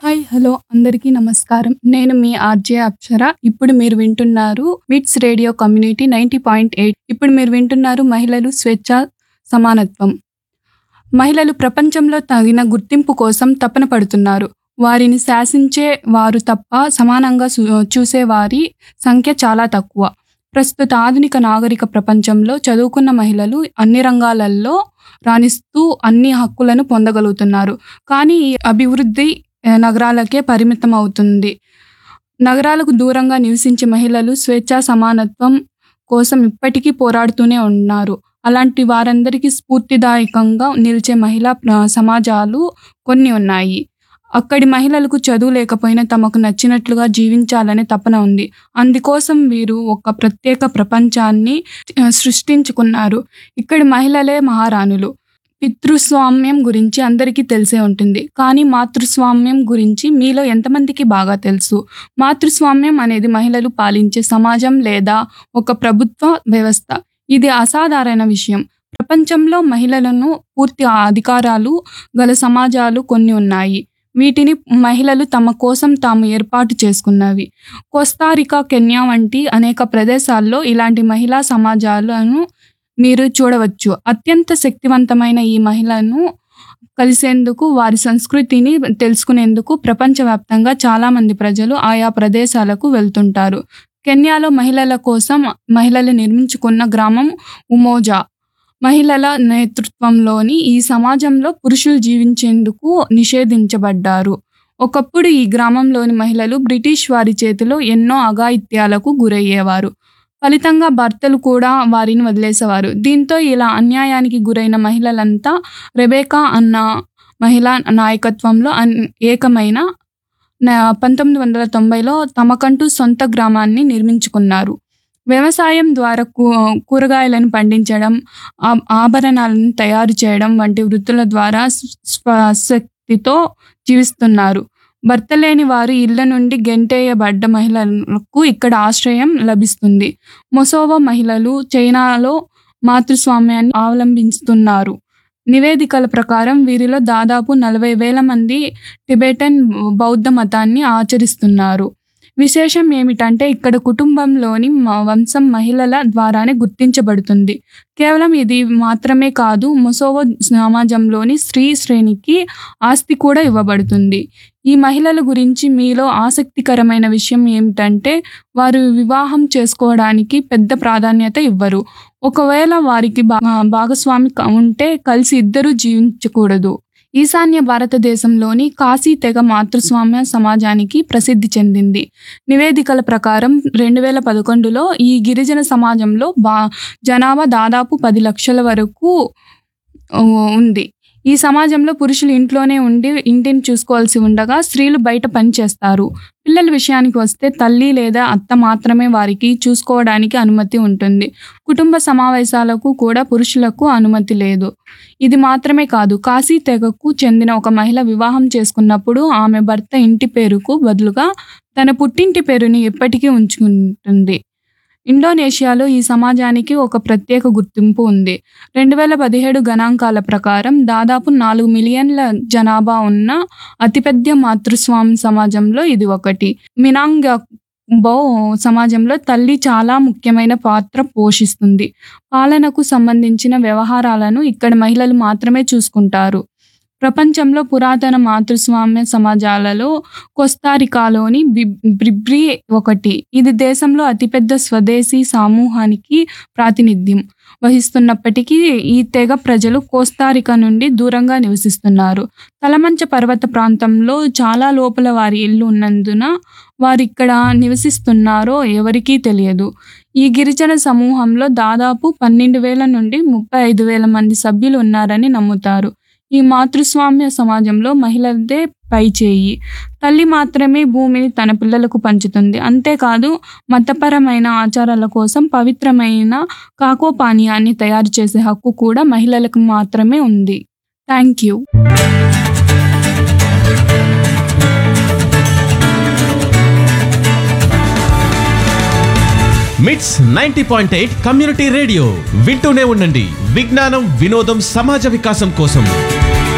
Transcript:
Hi hello అందరికీ నమస్కారం. నేను మీ ఆర్జే అప్సర. ఇప్పుడు మీరు వింటున్నారు మిట్స్ రేడియో కమ్యూనిటీ 90.8. ఇప్పుడు మీరు వింటున్నారు మహిళలు స్వేచ్ఛ సమానత్వం. మహిళలు ప్రపంచంలో తగిన గుర్తింపు కోసం తపన పడుతున్నారు. వారిని శాసించే వారు తప్ప సమానంగా చూసే వారి సంఖ్య చాలా తక్కువ. ప్రస్తుత ఆధునిక నాగరిక ప్రపంచంలో చదువుకున్న మహిళలు అన్ని రంగాలలో రాణిస్తూ అన్ని హక్కులను పొందగలుగుతున్నారు. కానీ ఈ అభివృద్ధి నగరాలకే పరిమితం అవుతుంది. నగరాలకు దూరంగా నివసించే మహిళలు స్వేచ్ఛా సమానత్వం కోసం ఇప్పటికీ పోరాడుతూనే ఉన్నారు. అలాంటి వారందరికీ స్ఫూర్తిదాయకంగా నిలిచే మహిళా సమాజాలు కొన్ని ఉన్నాయి. అక్కడి మహిళలకు చదువు లేకపోయినా తమకు నచ్చినట్లుగా జీవించాలనే తపన ఉంది. అందుకోసం వీరు ఒక ప్రత్యేక ప్రపంచాన్ని సృష్టించుకున్నారు. ఇక్కడి మహిళలే మహారాణులు. పితృస్వామ్యం గురించి అందరికీ తెలిసే ఉంటుంది. కానీ మాతృస్వామ్యం గురించి మీలో ఎంతమందికి బాగా తెలుసు? మాతృస్వామ్యం అనేది మహిళలు పాలించే సమాజం లేదా ఒక ప్రభుత్వ వ్యవస్థ. ఇది అసాధారణ విషయం. ప్రపంచంలో మహిళలను పూర్తి అధికారాలు గల సమాజాలు కొన్ని ఉన్నాయి. వీటిని మహిళలు తమ కోసం తాము ఏర్పాటు చేసుకున్నవి. కోస్తారికా, కెన్యా వంటి అనేక ప్రదేశాల్లో ఇలాంటి మహిళా సమాజాలను మీరు చూడవచ్చు. అత్యంత శక్తివంతమైన ఈ మహిళలను కలిసేందుకు, వారి సంస్కృతిని తెలుసుకునేందుకు ప్రపంచవ్యాప్తంగా చాలామంది ప్రజలు ఆయా ప్రదేశాలకు వెళ్తుంటారు. కెన్యాలో మహిళల కోసం మహిళలు నిర్మించుకున్న గ్రామం ఉమోజా. మహిళల నేతృత్వంలోని ఈ సమాజంలో పురుషులు జీవించేందుకు నిషేధించబడ్డారు. ఒకప్పుడు ఈ గ్రామంలోని మహిళలు బ్రిటిష్ వారి చేతిలో ఎన్నో అఘాయిత్యాలకు గురయ్యేవారు. ఫలితంగా భర్తలు కూడా వారిని వదిలేసేవారు. దీంతో ఇలా అన్యాయానికి గురైన మహిళలంతా రెబేకా అన్న మహిళా నాయకత్వంలో ఏకమైన 1990లో తమకంటూ సొంత గ్రామాన్ని నిర్మించుకున్నారు. వ్యవసాయం ద్వారా కూరగాయలను పండించడం, ఆభరణాలను తయారు చేయడం వంటి వృత్తుల ద్వారా స్వశక్తితో జీవిస్తున్నారు. భర్త లేని వారు ఇళ్ల నుండి గెంటేయబడ్డ మహిళలకు ఇక్కడ ఆశ్రయం లభిస్తుంది. మొసోవో మహిళలు చైనాలో మాతృస్వామ్యాన్ని అవలంబిస్తున్నారు. నివేదికల ప్రకారం వీరిలో దాదాపు 40,000 మంది టిబెటన్ బౌద్ధ మతాన్ని ఆచరిస్తున్నారు. విశేషం ఏమిటంటే ఇక్కడ కుటుంబంలోని వంశం మహిళల ద్వారానే గుర్తించబడుతుంది. కేవలం ఇది మాత్రమే కాదు, మొసోవో సమాజంలోని స్త్రీ శ్రేణికి ఆస్తి కూడా ఇవ్వబడుతుంది. ఈ మహిళల గురించి మీలో ఆసక్తికరమైన విషయం ఏమిటంటే వారు వివాహం చేసుకోవడానికి పెద్ద ప్రాధాన్యత ఇవ్వరు. ఒకవేళ వారికి భాగస్వామి ఉంటే కలిసి ఇద్దరూ జీవించకూడదు. ఈశాన్య భారతదేశంలోని కాశీ తెగ మాతృస్వామ్య సమాజానికి ప్రసిద్ధి చెందింది. నివేదికల ప్రకారం 2011లో ఈ గిరిజన సమాజంలో జనాభా దాదాపు 10 లక్షల వరకు ఉంది. ఈ సమాజంలో పురుషులు ఇంట్లోనే ఉండి ఇంటిని చూసుకోవాల్సి ఉండగా స్త్రీలు బయట పనిచేస్తారు. పిల్లల విషయానికి వస్తే తల్లి లేదా అత్త మాత్రమే వారికి చూసుకోవడానికి అనుమతి ఉంటుంది. కుటుంబ సమావేశాలకు కూడా పురుషులకు అనుమతి లేదు. ఇది మాత్రమే కాదు, కాశీ తెగకు చెందిన ఒక మహిళ వివాహం చేసుకున్నప్పుడు ఆమె భర్త ఇంటి పేరుకు బదులుగా తన పుట్టింటి పేరుని ఎప్పటికీ ఉంచుకుంటుంది. ఇండోనేషియాలో ఈ సమాజానికి ఒక ప్రత్యేక గుర్తింపు ఉంది. 2017 గణాంకాల ప్రకారం దాదాపు 4 మిలియన్ల జనాభా ఉన్న అతిపెద్ద మాతృస్వామ్య సమాజంలో ఇది ఒకటి. మినాంగ్బో సమాజంలో తల్లి చాలా ముఖ్యమైన పాత్ర పోషిస్తుంది. పాలనకు సంబంధించిన వ్యవహారాలను ఇక్కడ మహిళలు మాత్రమే చూసుకుంటారు. ప్రపంచంలో పురాతన మాతృస్వామ్య సమాజాలలో కోస్తారికాలోని బ్రిబ్రి ఒకటి. ఇది దేశంలో అతిపెద్ద స్వదేశీ సమూహానికి ప్రాతినిధ్యం వహిస్తున్నప్పటికీ ఈ తెగ ప్రజలు కోస్తారికా నుండి దూరంగా నివసిస్తున్నారు. తలమంచ పర్వత ప్రాంతంలో చాలా లోపల వారి ఇల్లు ఉన్నందున వారు ఇక్కడ నివసిస్తున్నారో ఎవరికీ తెలియదు. ఈ గిరిజన సమూహంలో దాదాపు 12,000 నుండి 35,000 మంది సభ్యులు ఉన్నారని నమ్ముతారు. ఈ మాతృస్వామ్య సమాజంలో మహిళలదే పైచేయి. తల్లి మాత్రమే భూమిని తన పిల్లలకు పంచుతుంది. అంతేకాదు, మతపరమైన ఆచారాల కోసం పవిత్రమైన కాకో పానీయాన్ని తయారు చేసే హక్కు కూడా మహిళలకు మాత్రమే ఉంది. Thank you. మిట్స్ 90.8 కమ్యూనిటీ రేడియో వింటూనే ఉండండి. విజ్ఞానం, వినోదం, సమాజ వికాసం కోసం.